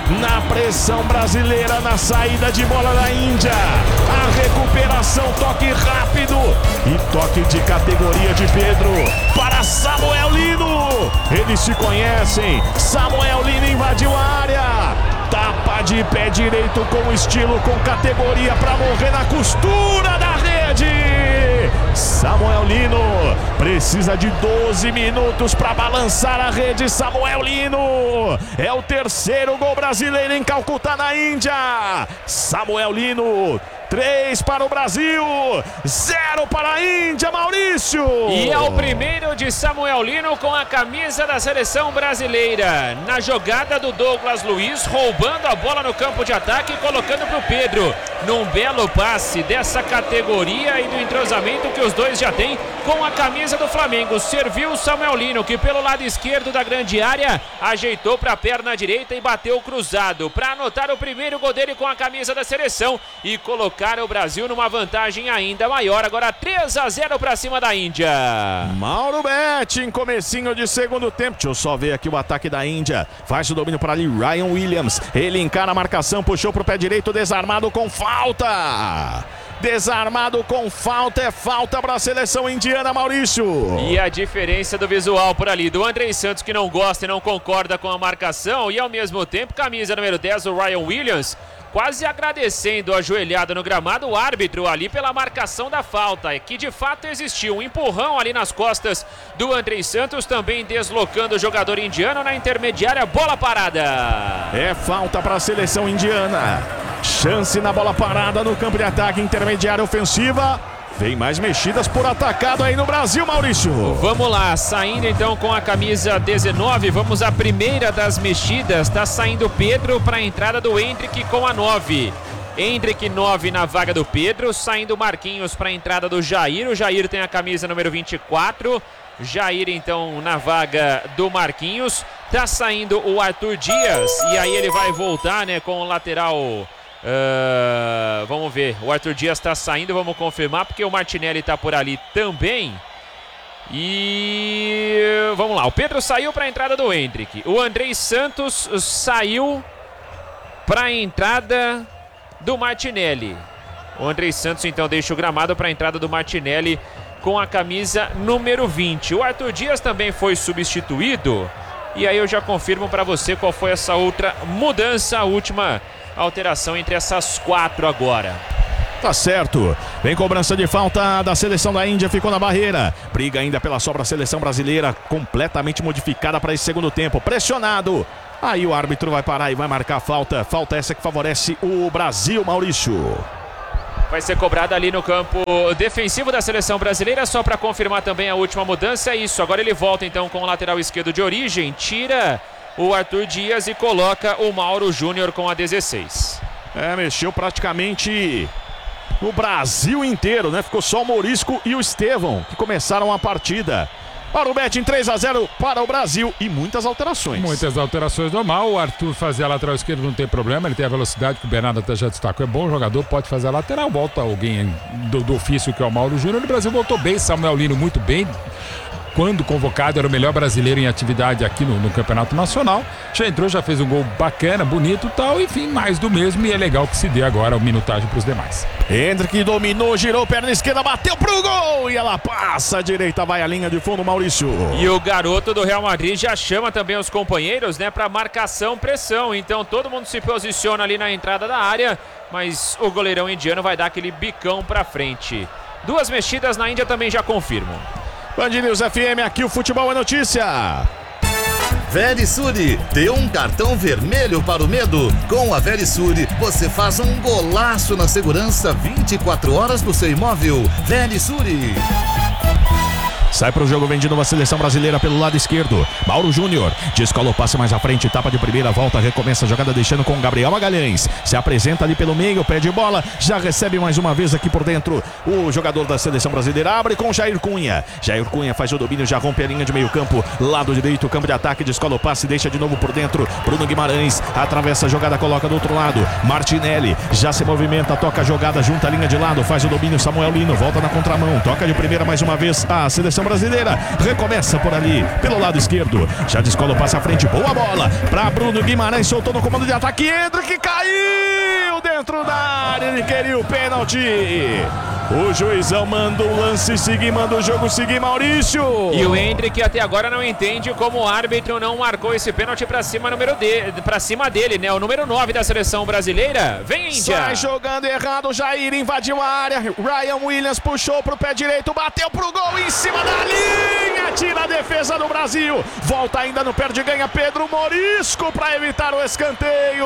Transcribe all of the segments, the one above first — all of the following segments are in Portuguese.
na pressão brasileira, na saída de bola da Índia. A recuperação, toque rápido e toque de categoria de Pedro para Samuel Lino. Eles se conhecem. Samuel Lino invadiu a área. Tapa de pé direito com estilo, com categoria para morrer na costura da rede. Samuel Lino precisa de 12 minutos para balançar a rede. Samuel Lino é o terceiro gol brasileiro em Calcutá, na Índia. Samuel Lino, 3 para o Brasil, 0 para a Índia, Maurício. E é o primeiro de Samuel Lino com a camisa da seleção brasileira. Na jogada do Douglas Luiz, roubando a bola no campo de ataque e colocando para o Pedro. Num belo passe dessa categoria e do entrosamento que os dois já têm com a camisa do Flamengo. Serviu o Samuel Lino, que pelo lado esquerdo da grande área ajeitou para a perna direita e bateu cruzado para anotar o primeiro gol dele com a camisa da seleção e colocar o Brasil numa vantagem ainda maior. Agora 3-0 para cima da Índia. Mauro Betti em comecinho de segundo tempo. Deixa eu só ver aqui o ataque da Índia. Faz o domínio para ali Ryan Williams. Ele encara a marcação, puxou para o pé direito, desarmado com falta. Desarmado com falta, é falta para a seleção indiana, Maurício. E a diferença do visual por ali, do Andrei Santos, que não gosta e não concorda com a marcação, e ao mesmo tempo, camisa número 10, o Ryan Williams, quase agradecendo, ajoelhado no gramado, o árbitro ali pela marcação da falta, que de fato existiu um empurrão ali nas costas do Andrei Santos, também deslocando o jogador indiano na intermediária, bola parada. É falta para a seleção indiana. Chance na bola parada no campo de ataque, intermediária ofensiva. Vem mais mexidas por atacado aí no Brasil, Maurício. Vamos lá, saindo então com a camisa 19, vamos à primeira das mexidas. Tá saindo Pedro para a entrada do Endrick com a 9. Endrick 9 na vaga do Pedro, saindo Marquinhos para a entrada do Jair. O Jair tem a camisa número 24. Jair então na vaga do Marquinhos. Tá saindo o Arthur Dias e aí ele vai voltar, né, com o lateral... vamos ver, o Arthur Dias está saindo, vamos confirmar, porque o Martinelli está por ali também. E vamos lá, o Pedro saiu para a entrada do Endrick, o Andrei Santos saiu para a entrada do Martinelli. O Andrei Santos então deixa o gramado para a entrada do Martinelli com a camisa número 20. O Arthur Dias também foi substituído. E aí eu já confirmo para você qual foi essa outra mudança, a última alteração entre essas 4 agora. Tá certo. Vem cobrança de falta da seleção da Índia, ficou na barreira. Briga ainda pela sobra a seleção brasileira, completamente modificada para esse segundo tempo. Pressionado. Aí o árbitro vai parar e vai marcar a falta. Falta essa que favorece o Brasil, Maurício. Vai ser cobrada ali no campo defensivo da seleção brasileira, só para confirmar também a última mudança. É isso, agora ele volta então com o lateral esquerdo de origem, tira o Arthur Dias e coloca o Mauro Júnior com a 16. Mexeu praticamente o Brasil inteiro, né? Ficou só o Morisco e o Estevão que começaram a partida. Para o Betti em 3-0 para o Brasil e muitas alterações. Muitas alterações, normal. O Arthur fazer a lateral esquerda não tem problema, ele tem a velocidade que o Bernardo até já destacou. É bom jogador, pode fazer a lateral. Volta alguém do ofício que é o Mauro Júnior. O Brasil voltou bem, Samuel Lino muito bem. Quando convocado, era o melhor brasileiro em atividade aqui no Campeonato Nacional. Já entrou, já fez um gol bacana, bonito e tal. Enfim, mais do mesmo, e é legal que se dê agora a minutagem para os demais. Endrick dominou, girou, perna esquerda, bateu pro gol e ela passa à direita, vai à linha de fundo, Maurício. E o garoto do Real Madrid já chama também os companheiros, né, para marcação, pressão. Então todo mundo se posiciona ali na entrada da área, mas o goleirão indiano vai dar aquele bicão para frente. 2 mexidas na Índia também já confirmam. Band News FM, aqui o futebol é notícia. Verisure, dê um cartão vermelho para o medo. Com a Verisure, você faz um golaço na segurança 24 horas do seu imóvel. Verisure. Sai pro jogo, vem de novo a seleção brasileira pelo lado esquerdo. Mauro Júnior descola o passe mais à frente, tapa de primeira, volta, recomeça a jogada deixando com Gabriel Magalhães. Se apresenta ali pelo meio, pé de bola, já recebe mais uma vez aqui por dentro. O jogador da seleção brasileira abre com Jair Cunha. Jair Cunha faz o domínio, já rompe a linha de meio campo. Lado direito, campo de ataque, descola o passe, deixa de novo por dentro. Bruno Guimarães atravessa a jogada, coloca do outro lado. Martinelli já se movimenta, toca a jogada, junta a linha de lado, faz o domínio. Samuel Lino volta na contramão, toca de primeira mais uma vez a seleção brasileira. brasileira. Recomeça por ali, pelo lado esquerdo. Já descola o passe à frente, boa bola para Bruno Guimarães, soltou no comando de ataque. Hendrick caiu dentro da área, ele queria o pênalti. O juizão manda o lance seguir, manda o jogo seguir, Maurício. E o Hendrick até agora não entende como o árbitro não marcou esse pênalti pra cima dele, né? O número 9 da seleção brasileira. Vem, Índia. Sai jogando errado, Jair invadiu a área. Ryan Williams puxou pro pé direito, bateu pro gol em cima da linha. Tira a defesa do Brasil. Volta ainda no perde, ganha Pedro Morisco pra evitar o escanteio.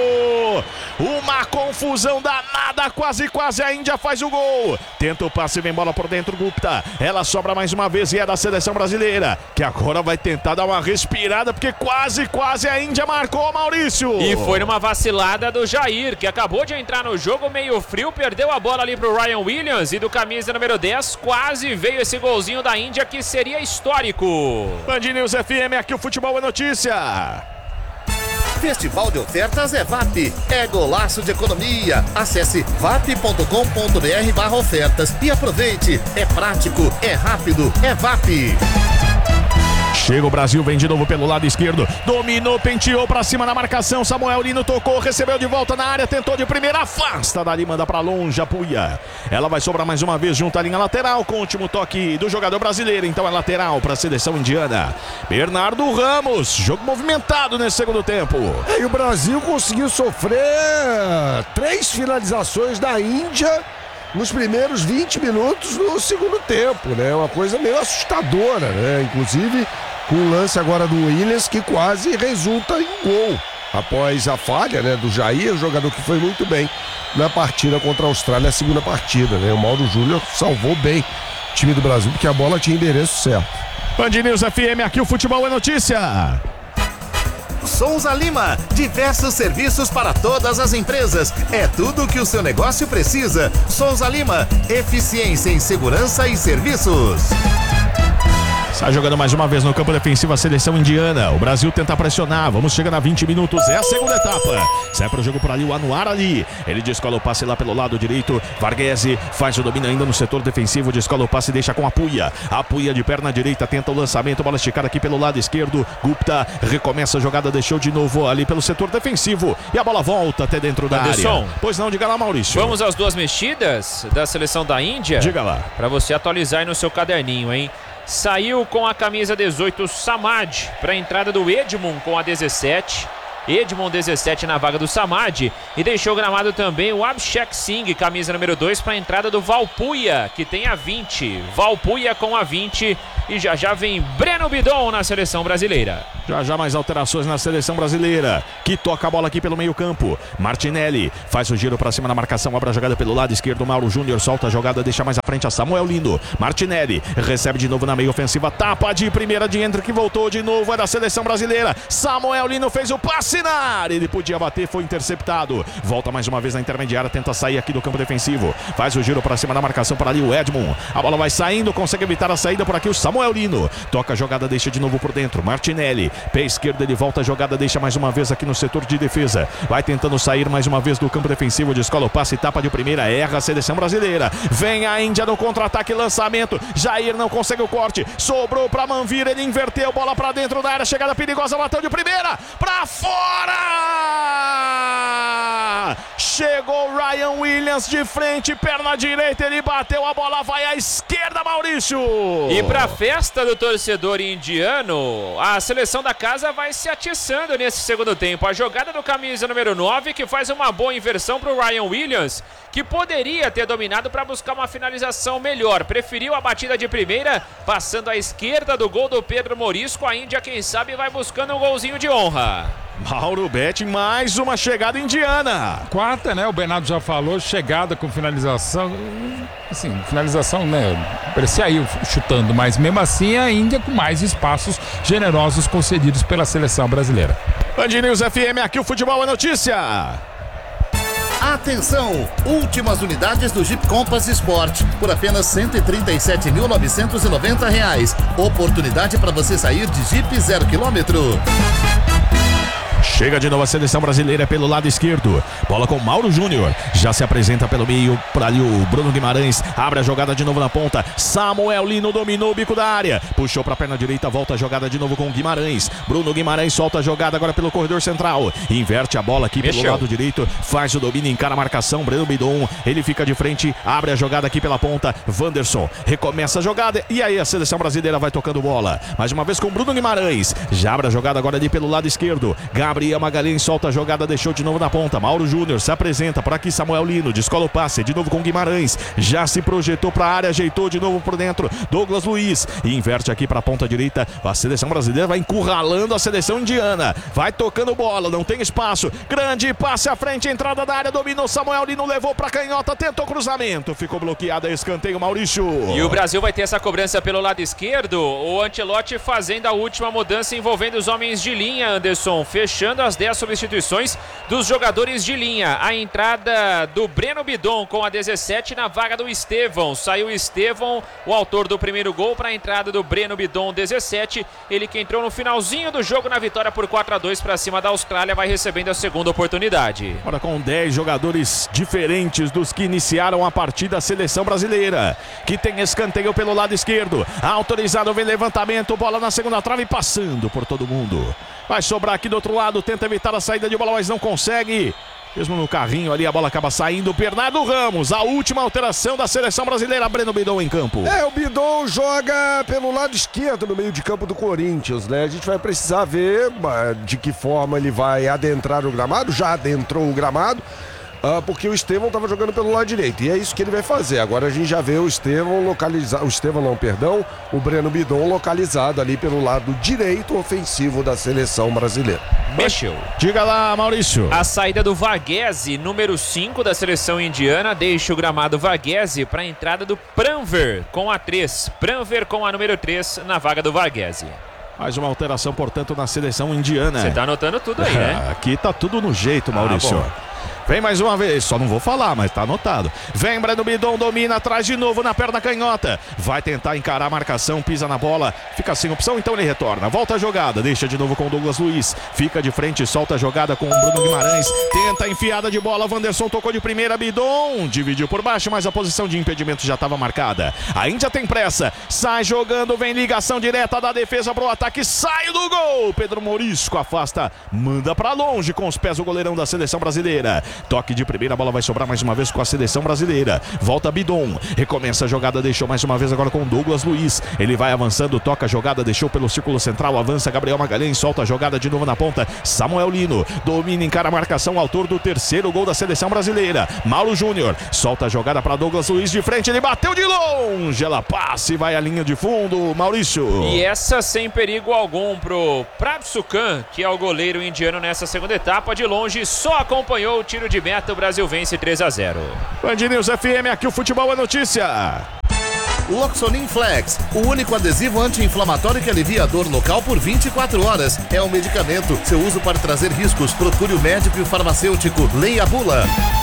Uma confusão danada, quase a Índia faz o gol. Tenta o passe, vem bola por dentro, Gupta. Ela sobra mais uma vez e é da seleção brasileira, que agora vai tentar dar uma respirada, porque quase a Índia marcou, Maurício. E foi numa vacilada do Jair, que acabou de entrar no jogo meio frio, perdeu a bola ali pro Ryan Williams e do camisa número 10, quase veio esse golzinho da Índia que seria histórico. Band News FM, aqui o futebol é notícia. Festival de ofertas é VAP, é golaço de economia. Acesse vap.com.br/ofertas e aproveite. É prático, é rápido, é VAP. Chega o Brasil, vem de novo pelo lado esquerdo, dominou, penteou pra cima na marcação, Samuel Lino tocou, recebeu de volta na área, tentou de primeira, afasta dali, manda pra longe, apoia. Ela vai sobrar mais uma vez junto à linha lateral, com o último toque do jogador brasileiro, então é lateral pra seleção indiana. Bernardo Ramos, jogo movimentado nesse segundo tempo. E o Brasil conseguiu sofrer 3 finalizações da Índia nos primeiros 20 minutos do segundo tempo, né? Uma coisa meio assustadora, né? Inclusive com o lance agora do Williams, que quase resulta em gol. Após a falha, né, do Jair, o jogador que foi muito bem na partida contra a Austrália, a segunda partida, né? O Mauro Júnior salvou bem o time do Brasil, porque a bola tinha endereço certo. Band News FM, aqui o futebol é notícia. Souza Lima, diversos serviços para todas as empresas. É tudo o que o seu negócio precisa. Souza Lima, eficiência em segurança e serviços. Sai jogando mais uma vez no campo defensivo a seleção indiana. O Brasil tenta pressionar. Vamos chegando a 20 minutos. É a segunda etapa. Sai pro jogo por ali o Anuar ali. Ele descola o passe lá pelo lado direito. Varghese faz o domínio ainda no setor defensivo. Descola o passe e deixa com a Puia. A Puia de perna direita tenta o lançamento. Bola esticada aqui pelo lado esquerdo. Gupta recomeça a jogada. Deixou de novo ali pelo setor defensivo. E a bola volta até dentro da área. Pois não, diga lá, Maurício. Vamos às duas mexidas da seleção da Índia? Diga lá. Para você atualizar aí no seu caderninho, hein? Saiu com a camisa 18 Samad para a entrada do Edmond com a 17. Edmond 17 na vaga do Samad. E deixou gramado também o Abhishek Singh, camisa número 2, para a entrada do Valpuia, que tem a 20. Valpuia com a 20. E já vem Breno Bidon na seleção brasileira. Já mais alterações na seleção brasileira, que toca a bola aqui pelo meio campo. Martinelli faz o giro para cima na marcação, abre a jogada pelo lado esquerdo. Mauro Júnior solta a jogada, deixa mais à frente a Samuel Lino. Martinelli recebe de novo na meia ofensiva, tapa de primeira de Hendrick, voltou de novo, é da seleção brasileira. Samuel Lino fez o passe na área, ele podia bater, foi interceptado. Volta mais uma vez na intermediária, tenta sair aqui do campo defensivo. Faz o giro para cima na marcação para ali o Edmond. A bola vai saindo, consegue evitar a saída por aqui o Samuel Lino. Toca a jogada, deixa de novo por dentro. Martinelli, pé esquerdo, ele volta a jogada, deixa mais uma vez aqui no setor de defesa. Vai tentando sair mais uma vez do campo defensivo, descola o passe, tapa de primeira, erra a seleção brasileira. Vem a Índia no contra-ataque, lançamento. Jair não consegue o corte, sobrou para Manvir, ele inverteu, bola para dentro da área, chegada perigosa, bateu de primeira, para fora! Chegou Ryan Williams de frente, perna direita, ele bateu, a bola vai à esquerda, Maurício. E pra festa do torcedor indiano, a seleção da casa vai se atiçando nesse segundo tempo. A jogada do camisa número 9, que faz uma boa inversão pro Ryan Williams, que poderia ter dominado para buscar uma finalização melhor. Preferiu a batida de primeira, passando à esquerda do gol do Pedro Morisco. A Índia, quem sabe, vai buscando um golzinho de honra. Mauro Betti, mais uma chegada indiana. Quarta, né? O Bernardo já falou, chegada com finalização. Assim, finalização, né? Parecia aí chutando, mas mesmo assim a Índia com mais espaços generosos concedidos pela seleção brasileira. Band News FM, aqui o futebol é notícia. Atenção! Últimas unidades do Jeep Compass Sport por apenas R$ 137.990. Oportunidade para você sair de Jeep 0 km. Chega de novo a seleção brasileira pelo lado esquerdo. Bola com Mauro Júnior. Já se apresenta pelo meio para ali o Bruno Guimarães. Abre a jogada de novo na ponta. Samuel Lino dominou o bico da área. Puxou para a perna direita. Volta a jogada de novo com Guimarães. Bruno Guimarães solta a jogada agora pelo corredor central. Inverte a bola aqui pelo lado direito. Faz o domínio, encara a marcação. Breno Bidon. Ele fica de frente. Abre a jogada aqui pela ponta. Wanderson recomeça a jogada. E aí a seleção brasileira vai tocando bola. Mais uma vez com Bruno Guimarães. Já abre a jogada agora ali pelo lado esquerdo. Gabriel Magalhães solta a jogada, deixou de novo na ponta. Mauro Júnior se apresenta por aqui. Samuel Lino descola o passe de novo com Guimarães. Já se projetou para a área, ajeitou de novo por dentro. Douglas Luiz e inverte aqui para a ponta direita. A seleção brasileira vai encurralando a seleção indiana. Vai tocando bola, não tem espaço. Grande passe à frente, entrada da área, dominou Samuel Lino, levou para canhota, tentou cruzamento, ficou bloqueado, escanteio Maurício. E o Brasil vai ter essa cobrança pelo lado esquerdo. O Ancelotti fazendo a última mudança envolvendo os homens de linha, Anderson, fechando as 10 substituições dos jogadores de linha. A entrada do Breno Bidon com a 17 na vaga do Estevão. Saiu o Estevão, o autor do primeiro gol, para a entrada do Breno Bidon, 17. Ele que entrou no finalzinho do jogo na vitória por 4-2 para cima da Austrália, vai recebendo a segunda oportunidade. Agora com 10 jogadores diferentes dos que iniciaram a partida, a seleção brasileira, que tem escanteio pelo lado esquerdo. Autorizado, vem levantamento, bola na segunda trave, passando por todo mundo. Vai sobrar aqui do outro lado, tenta evitar a saída de bola, mas não consegue. Mesmo no carrinho ali, a bola acaba saindo. Bernardo Ramos, a última alteração da seleção brasileira. Breno Bidon em campo. O Bidon joga pelo lado esquerdo no meio de campo do Corinthians, né? A gente vai precisar ver de que forma ele vai adentrar o gramado. Já adentrou o gramado, porque o Estevão estava jogando pelo lado direito. E é isso que ele vai fazer. Agora a gente já vê o Estevão localizado. O Breno Bidon localizado ali pelo lado direito ofensivo da seleção brasileira. Mexeu. Diga lá, Maurício. A saída do Varghese, número 5 da seleção indiana, deixa o gramado Varghese para a entrada do Pranver com a 3. Pranver com a número 3 na vaga do Varghese. Mais uma alteração, portanto, na seleção indiana. Você tá anotando tudo aí, né? Aqui tá tudo no jeito, Maurício. Vem mais uma vez, só não vou falar, mas tá anotado. Vem Breno Bidon, domina atrás de novo na perna canhota. Vai tentar encarar a marcação, pisa na bola, fica sem opção, então ele retorna. Volta a jogada, deixa de novo com o Douglas Luiz. Fica de frente, solta a jogada com o Bruno Guimarães. Tenta a enfiada de bola, Wanderson tocou de primeira, Bidon dividiu por baixo, mas a posição de impedimento já estava marcada. A Índia tem pressa, sai jogando, vem ligação direta da defesa pro ataque, sai do gol. Pedro Morisco afasta, manda pra longe com os pés o goleirão da seleção brasileira. Toque de primeira, a bola vai sobrar mais uma vez com a seleção brasileira. Volta Bidon, recomeça a jogada, deixou mais uma vez agora com Douglas Luiz. Ele vai avançando, toca a jogada, deixou pelo círculo central, avança Gabriel Magalhães, solta a jogada de novo na ponta. Samuel Lino, domina, encara a marcação, autor do terceiro gol da seleção brasileira. Mauro Júnior, solta a jogada para Douglas Luiz de frente, ele bateu de longe, ela passa e vai à linha de fundo, Maurício. E essa sem perigo algum pro Prabhukan, que é o goleiro indiano nessa segunda etapa, de longe, só acompanhou o tiro de meta, o Brasil vence 3-0. Band News FM, aqui o futebol é notícia. Loxonin Flex, o único adesivo anti-inflamatório que alivia a dor local por 24 horas. É um medicamento. Seu uso pode trazer riscos. Procure o médico e o farmacêutico. Leia a bula.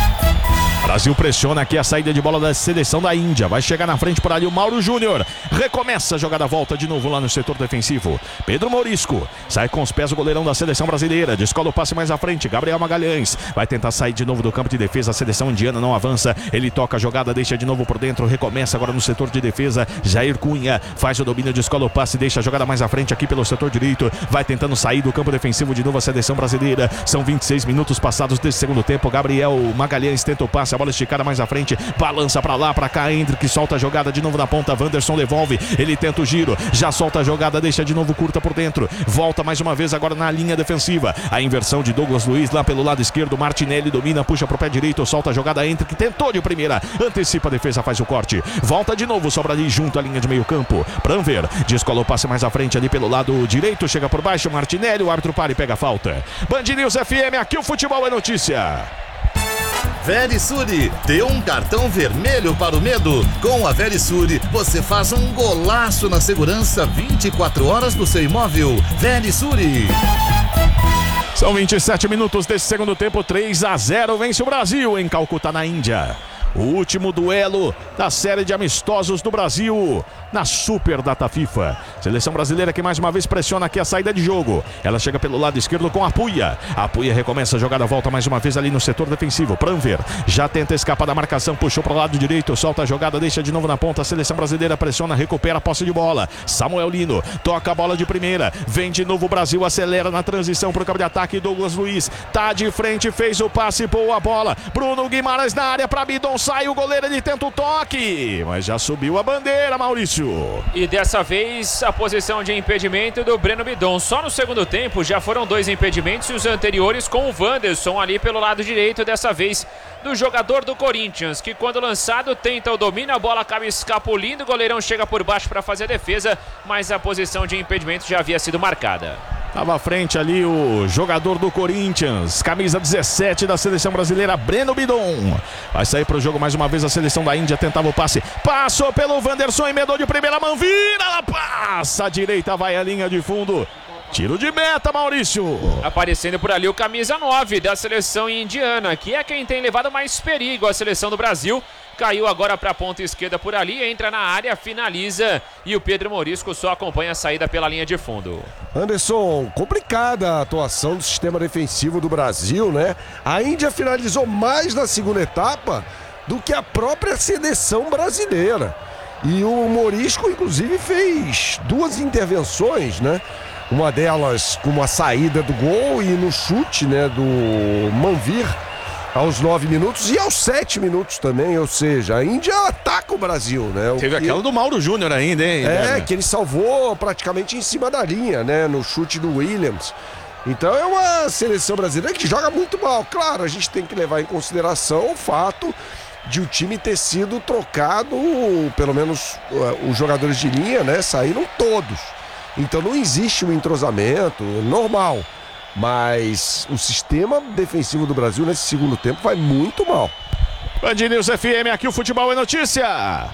Brasil pressiona aqui a saída de bola da seleção da Índia. Vai chegar na frente por ali o Mauro Júnior. Recomeça a jogada, volta de novo lá no setor defensivo. Pedro Morisco sai com os pés o goleirão da seleção brasileira. Descola o passe mais à frente. Gabriel Magalhães vai tentar sair de novo do campo de defesa. A seleção indiana não avança. Ele toca a jogada, deixa de novo por dentro. Recomeça agora no setor de defesa. Jair Cunha faz o domínio, descola o passe, deixa a jogada mais à frente aqui pelo setor direito. Vai tentando sair do campo defensivo de novo a seleção brasileira. São 26 minutos passados desse segundo tempo. Gabriel Magalhães tenta o passe, a bola esticada mais à frente, balança pra lá, pra cá, Hendrick solta a jogada de novo na ponta, Wanderson devolve, ele tenta o giro, já solta a jogada, deixa de novo curta por dentro, volta mais uma vez agora na linha defensiva, a inversão de Douglas Luiz lá pelo lado esquerdo, Martinelli domina, puxa pro pé direito, solta a jogada, Hendrick tentou de primeira, antecipa a defesa, faz o corte, volta de novo, sobra ali junto à linha de meio campo, Pranver, descola o passe mais à frente ali pelo lado direito, chega por baixo, Martinelli, o árbitro para e pega a falta. Band News FM, aqui o futebol é notícia. Verisure, dê um cartão vermelho para o medo. Com a Verisure, você faz um golaço na segurança 24 horas do seu imóvel. Verisure. São 27 minutos desse segundo tempo, 3-0, vence o Brasil em Calcutá, na Índia. O último duelo da série de amistosos do Brasil na Super Data FIFA. Seleção brasileira que mais uma vez pressiona aqui a saída de jogo. Ela chega pelo lado esquerdo com a Puia. A Puia recomeça a jogada, volta mais uma vez ali no setor defensivo. Pranver já tenta escapar da marcação, puxou para o lado direito, solta a jogada, deixa de novo na ponta. A seleção brasileira pressiona, recupera a posse de bola. Samuel Lino toca a bola de primeira. Vem de novo o Brasil, acelera na transição para o campo de ataque. Douglas Luiz tá de frente, fez o passe, boa a bola. Bruno Guimarães na área para Bidon, sai o goleiro, ele tenta o toque, mas já subiu a bandeira, Maurício. E dessa vez a posição de impedimento do Breno Bidon. Só no segundo tempo já foram 2 impedimentos e os anteriores com o Wanderson ali pelo lado direito, dessa vez do jogador do Corinthians, que quando lançado tenta o domínio, a bola acaba escapulindo, o goleirão chega por baixo para fazer a defesa, mas a posição de impedimento já havia sido marcada. Estava à frente ali o jogador do Corinthians, camisa 17 da seleção brasileira, Breno Bidon. Vai sair para o jogo mais uma vez a seleção da Índia, tentava o passe, passou pelo Wanderson, emendou de primeira mão, vira, ela passa à direita, vai à linha de fundo. Tiro de meta, Maurício. Aparecendo por ali o camisa 9 da seleção indiana, que é quem tem levado mais perigo à seleção do Brasil. Caiu agora para a ponta esquerda por ali, entra na área, finaliza e o Pedro Morisco só acompanha a saída pela linha de fundo. Anderson, complicada a atuação do sistema defensivo do Brasil, né? A Índia finalizou mais na segunda etapa do que a própria seleção brasileira. E o Morisco, inclusive, fez 2 intervenções, né? Uma delas com uma saída do gol e no chute, né, do Manvir aos 9 minutos e aos 7 minutos também, ou seja, a Índia ataca o Brasil, né? Teve aquela do Mauro Júnior ainda, hein? Que ele salvou praticamente em cima da linha, né, no chute do Williams. Então é uma seleção brasileira que joga muito mal. Claro, a gente tem que levar em consideração o fato de o time ter sido trocado, pelo menos os jogadores de linha, né, saíram todos. Então não existe um entrosamento normal, mas o sistema defensivo do Brasil nesse segundo tempo vai muito mal. Band News FM, aqui o futebol é notícia.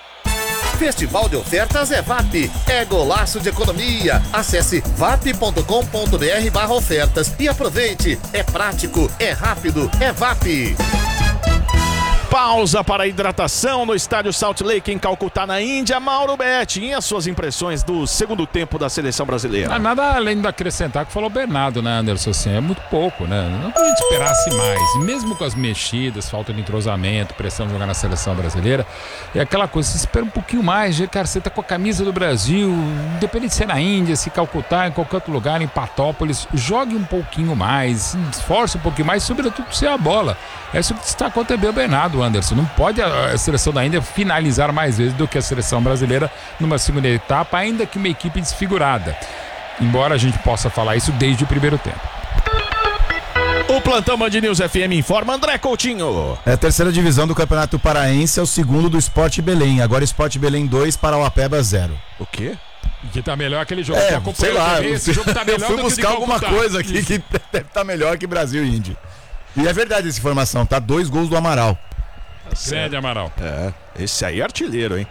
Festival de ofertas é VAP, é golaço de economia. Acesse vap.com.br/ofertas e aproveite. É prático, é rápido, é VAP. Pausa para a hidratação no estádio Salt Lake em Calcutá, na Índia. Mauro Betti, e as suas impressões do segundo tempo da seleção brasileira? Nada além de acrescentar que falou o Bernardo, né, Anderson? Assim, é muito pouco, né? Não que a gente esperasse mais. E mesmo com as mexidas, falta de entrosamento, pressão de jogar na seleção brasileira, é aquela coisa, você espera um pouquinho mais. Cara, você tá com a camisa do Brasil, independente de ser na Índia, se Calcutá, em qualquer outro lugar, em Patópolis, jogue um pouquinho mais, esforce um pouquinho mais, sobretudo por ser a bola. É isso que destacou também o Bernardo, Anderson. Não pode a seleção da Índia finalizar mais vezes do que a seleção brasileira numa segunda etapa, ainda que uma equipe desfigurada. Embora a gente possa falar isso desde o primeiro tempo. O plantão Band News FM informa, André Coutinho. É a terceira divisão do Campeonato Paraense, é o segundo do Sport Belém. Agora Sport Belém 2, Parauapebas 0. O quê? Que tá melhor aquele jogo. Sei lá, esse jogo tá melhor, eu fui buscar alguma coisa aqui que deve estar melhor que Brasil e Índia. E é verdade essa informação, tá? 2 gols do Amaral. Grande Amaral. Esse aí é artilheiro, hein?